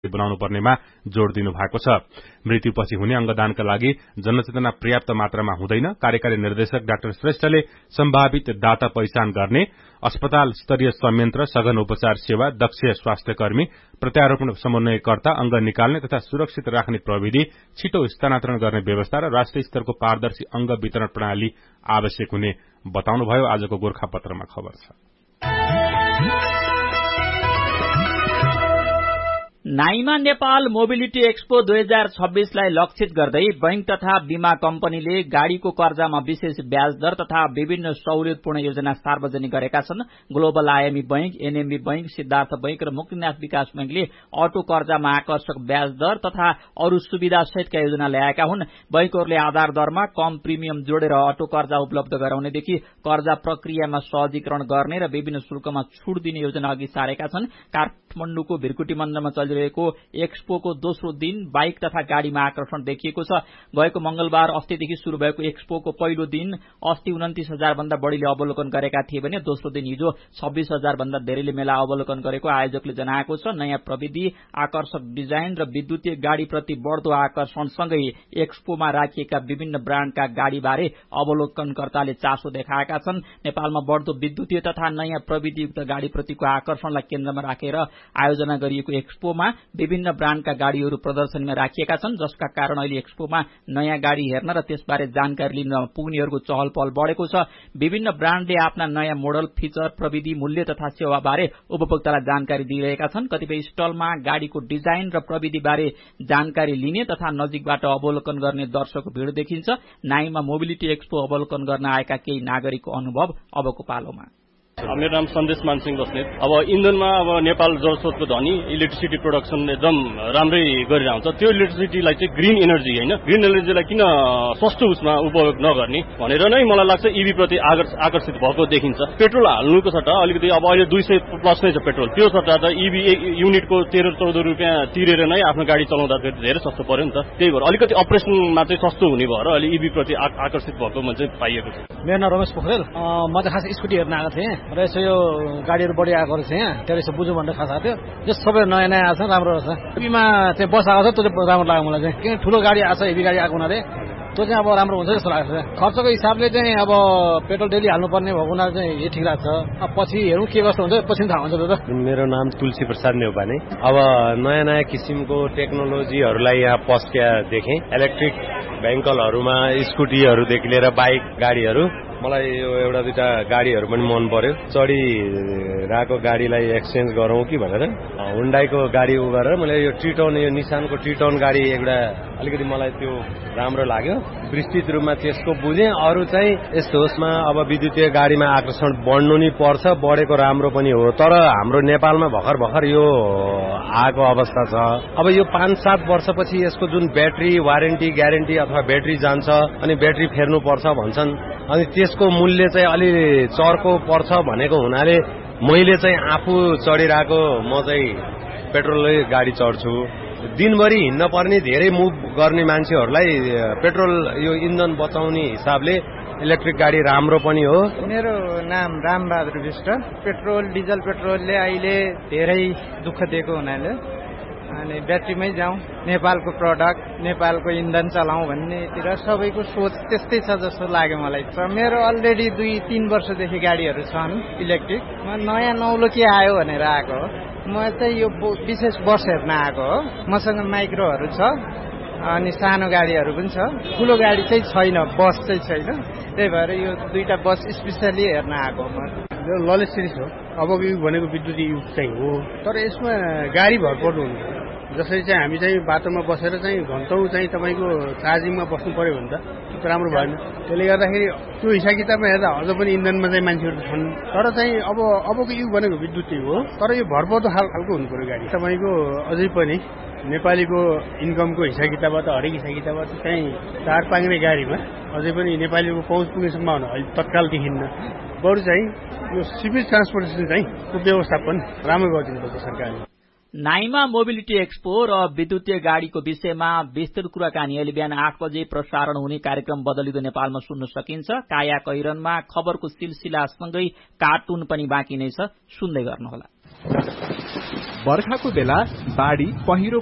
बनाउनु पर्नेमा जोड़ दिनु भएको छ। मृत्युपछि हुने अंगदानका लागि जनचेतना पर्याप्त मात्रामा हुँदैन। कार्यकारी निर्देशक डाक्टर श्रेष्ठले सम्भावित दाता पहिचान गर्ने, अस्पताल स्तरीय संयन्त्र, सघन उपचार सेवा, दक्ष स्वास्थ्यकर्मी, प्रत्यारोपण समन्वयकर्ता, अंग निकाल्ने तथा सुरक्षित राख्ने प्रविधि, छिटो स्थानान्तरण गर्ने व्यवस्था र राष्ट्रिय स्तरको पारदर्शी अंग वितरण प्रणाली आवश्यक हुने बताउनुभयो। आजको गोरखापत्रमा खबर छ। नाइमा नेपाल मोबिलिटी एक्सपो 2026 लाई लक्षित गर्दै बैंक तथा बीमा कम्पनीले गाड़ीको कर्जामा विशेष ब्याज दर तथा विभिन्न सहुलियतपूर्ण योजना सार्वजनिक गरेका छन्। Global IME bank, NMB bank, Siddhartha bank र मुक्तिनाथ विकास बैंकले अटो कर्जामा आकर्षक ब्याज दर तथा अरू सुविधा सहितका योजना ल्याएका हुन्। बैंकहरूले आधार दरमा कम प्रिमियम जोडेर अटो कर्जा उपलब्ध गराउनेदेखि कर्जा प्रक्रियामा सहजीकरण गर्ने र विभिन्न शुल्कमा छूट दिने योजना अघि सारेका छन्। काठमाडौँको भिरकुटी मन्दिरमा चलिरहेको एक्सपोको दोस्रो दिन बाइक तथा गाड़ीमा आकर्षण देखिएको छ। गएको मंगलबार अस्तिदेखि शुरू भएको एक्सपोको पहिलो दिन अस्ति 29,000 भन्दा बढ़ीले अवलोकन गरेका थिए भने दोस्रो दिन हिजो 26,000 भन्दा धेरैले मेला अवलोकन गरेको आयोजकले जनाएको छ। नयाँ प्रविधि, आकर्षक डिजाइन र विद्युतीय गाड़ीप्रति बढ़दो आकर्षणसँगै एक्सपोमा राखिएका विभिन्न ब्राण्डका गाड़ीबारे अवलोकनकर्ताले चासो देखाएका छन्। नेपालमा बढ़दो विद्युतीय तथा नयाँ प्रविधियुक्त गाड़ीप्रतिको आकर्षणलाई केन्द्रमा राखेर आयोजना गरिएको एक्सपोमा विभिन्न ब्राण्डका गाड़ीहरू प्रदर्शनीमा राखिएका छन्, जसका कारण अहिले एक्सपोमा नयाँ गाड़ी हेर्न र त्यसबारे जानकारी लिन पुग्नेहरूको चहल पहल बढ़ेको छ। विभिन्न ब्राण्डले आफ्ना नयाँ मोडल, फिचर, प्रविधि, मूल्य तथा सेवाबारे उपभोक्तालाई जानकारी दिइरहेका छन्। कतिपय स्टलमा गाड़ीको डिजाइन र प्रविधिबारे जानकारी लिने तथा नजिकबाट अवलोकन गर्ने दर्शकको भीड़ देखिन्छ। नाइमा मोबिलिटी एक्सपो अवलोकन गर्न आएका केही नागरिकको अनुभव अबको पालोमा। मेरो नाम सन्देश मानसिंह बस्नेत। अब इन्धनमा अब नेपाल जलस्रोतको धनी, इलेक्ट्रिसिटी प्रोडक्सन एकदम राम्रै गरिरहन्छ। त्यो इलेक्ट्रिसिटीलाई चाहिँ ग्रीन एनर्जी हैन, ग्रीन एनर्जीलाई किन सस्तो उसमा उपयोग नगर्ने भनेर नै मलाई लाग्छ ईभी प्रति आकर्षित भएको देखिन्छ। पेट्रोल हाल्नुको सट्टा अलिकति अब अहिले 200 प्लस नै छ पेट्रोल, त्यो सट्टा त ईभी युनिटको 13-14 रुपियाँ तिरेर नै आफ्नो गाडी चलाउँदाखेरि धेरै सस्तो पर्यो नि त। त्यही भएर अलिकति अपरेसनमा चाहिँ सस्तो हुने भएर अहिले ईभी प्रति आकर्षित भएको मान्छे पाइएको छ। मेरो नाम रमेश पोखरेल। म त खास स्कुटी हेर्न आएको थिएँ र यसो यो गाडीहरू बढी आएको रहेछ यहाँ, त्यो यसो बुझौँ भनेर खास आएको थियो। यो सबै नयाँ नयाँ आएको छ, राम्रो रहेछ। ईभीमा चाहिँ बस आएको छ, त्यो चाहिँ राम्रो लाग्यो मलाई चाहिँ। किन ठुलो गाडी आएको छ, हेभी गाडी आएको हुनाले त्यो चाहिँ अब राम्रो हुन्छ जस्तो लाग्छ। खर्चको हिसाबले चाहिँ अब पेट्रोल डेली हाल्नुपर्ने भएको हुनाले चाहिँ यो ठिक लाग्छ। अब पछि हेरौँ के कस्तो हुन्छ, पछि थाहा हुन्छ। त मेरो नाम तुलसी प्रसाद नेउपाने। अब नयाँ नयाँ किसिमको टेक्नोलोजीहरूलाई यहाँ पस्क्या देखेँ। इलेक्ट्रिक भेहिकलहरूमा स्कुटीहरूदेखि लिएर बाइक गाडीहरू, मलाई यो एउटा दुईटा गाडीहरू पनि मन पर्यो। चढिरहेको गाडीलाई एक्सचेन्ज गरौँ कि भनेर हुन्डाईको गाडी उ गरेर मैले यो ट्रिटोन, यो निसानको ट्रिटोन गाडी एउटा अलिकति मलाई त्यो राम्रो लाग्यो। विस्तृत रूपमा त्यसको बुझेँ। अरू चाहिँ यस्तो होसमा अब विद्युतीय गाडीमा आकर्षण बढ्नु नि पर्छ, बढेको राम्रो पनि हो। तर हाम्रो नेपालमा भर्खर यो आएको अवस्था छ। अब यो 5-7 वर्षपछि यसको जुन ब्याट्री वारेन्टी ग्यारेन्टी अथवा ब्याट्री जान्छ अनि ब्याट्री फेर्नु पर्छ भन्छन्, अनि त्यसको मूल्य चाहिँ अलि चर्को पर्छ भनेको हुनाले मैले चाहिँ आफू चढिरहेको म चाहिँ पेट्रोलकै गाडी चढ्छु। दिनभरि हिँड्न पर्ने, धेरै मुभ गर्ने मान्छेहरूलाई पेट्रोल यो इन्धन बचाउने हिसाबले इलेक्ट्रिक गाडी राम्रो पनि हो। मेरो नाम रामबहादुर विष्ट। पेट्रोल डिजल पेट्रोलले अहिले धेरै दुःख दिएको हुनाले अनि ब्याट्रीमै जाउँ, नेपालको प्रडक्ट, नेपालको इन्धन चलाउँ भन्नेतिर सबैको सोच त्यस्तै छ जस्तो लाग्यो मलाई। मेरो अलरेडी 2-3 वर्षदेखि गाडीहरू छन् इलेक्ट्रिक। म नयाँ नौलो के आयो भनेर आएको हो। म चाहिँ यो विशेष बस हेर्न आएको हो। मसँग माइक्रोहरू छ अनि सानो गाडीहरू पनि छ। ठुलो गाडी चाहिँ छैन, बस चाहिँ छैन। त्यही भएर यो दुईटा बस स्पेसली हेर्न आएको म। यो ललेज सिरिज हो। अबको युग भनेको विद्युतीय युग चाहिँ हो, तर यसमा गाडी भरपर्दो हुन्छ। जसरी चाहिँ हामी चाहिँ बाटोमा बसेर चाहिँ घन्टौँ चाहिँ तपाईँको चार्जिङमा बस्नु पर्यो भने त राम्रो भएन। त्यसले गर्दाखेरि त्यो हिसाब किताबमा हेर्दा अझ पनि इन्धनमा चाहिँ मान्छेहरू छन्, तर चाहिँ अबको युग भनेको विद्युतीय हो। तर यो भरपर्दो खालको हुनु पर्यो गाडी। तपाईँको अझै पनि नेपालीको इन्कमको हिसाब किताबबाट हरेक हिसाब किताबबाट चाहिँ चार पाङ्ने गाडीमा अझै पनि नेपालीको पहुँच पुग्ने सम्भावना अहिले तत्काल देखिन्न। बरु चाहिँ यो सिभिल ट्रान्सपोर्टेसन चाहिँ को व्यवस्थापन राम्रो गरिदिनुपर्छ सरकारले। नाइमा मोबिलिटी एक्सपो र विद्युतीय गाड़ीको विषयमा विस्तृत कुराकानी अहिले बिहान 8 बजे प्रसारण हुने कार्यक्रम बदलिदो नेपालमा सुन्न सकिन्छ। काया कैरनमा खबरको सिलसिलासँगै कार्टुन पनि बाँकी नै छ, सुन्दै गर्नुहोला। बर्खाको बेला बाढी पहिरो